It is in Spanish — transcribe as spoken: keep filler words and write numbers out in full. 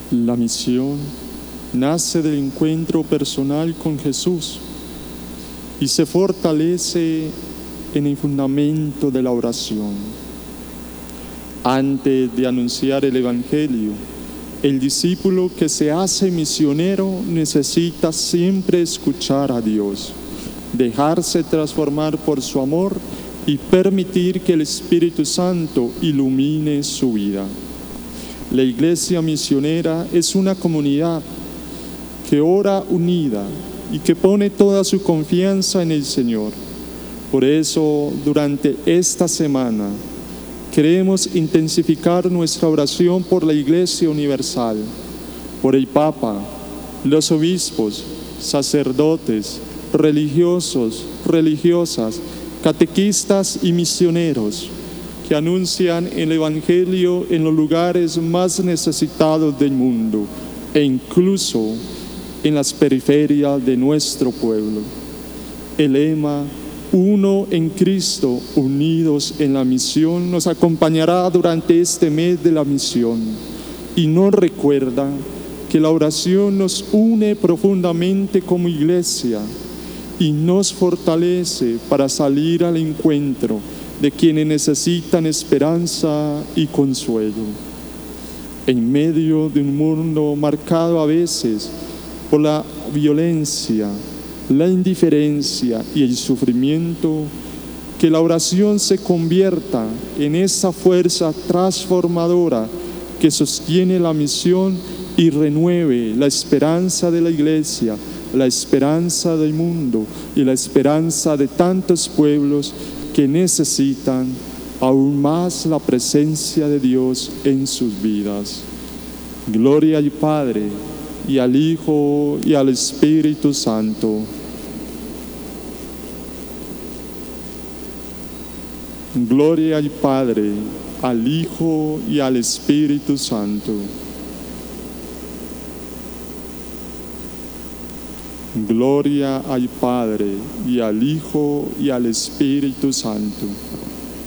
La misión nace del encuentro personal con Jesús y se fortalece en el fundamento de la oración. Antes de anunciar el Evangelio, el discípulo que se hace misionero necesita siempre escuchar a Dios, dejarse transformar por su amor y permitir que el Espíritu Santo ilumine su vida. La Iglesia misionera es una comunidad que ora unida y que pone toda su confianza en el Señor. Por eso, durante esta semana, queremos intensificar nuestra oración por la Iglesia universal, por el Papa, los obispos, sacerdotes, religiosos, religiosas, catequistas y misioneros que anuncian el Evangelio en los lugares más necesitados del mundo e incluso en las periferias de nuestro pueblo. El lema Uno en Cristo, unidos en la misión, nos acompañará durante este mes de la misión y nos recuerda que la oración nos une profundamente como iglesia y nos fortalece para salir al encuentro de quienes necesitan esperanza y consuelo. En medio de un mundo marcado a veces por la violencia, la indiferencia y el sufrimiento, que la oración se convierta en esa fuerza transformadora que sostiene la misión y renueve la esperanza de la Iglesia, la esperanza del mundo y la esperanza de tantos pueblos que necesitan aún más la presencia de Dios en sus vidas. Gloria al Padre, y al Hijo, y al Espíritu Santo. Gloria al Padre, al Hijo, y al Espíritu Santo. Gloria al Padre, y al Hijo, y al Espíritu Santo.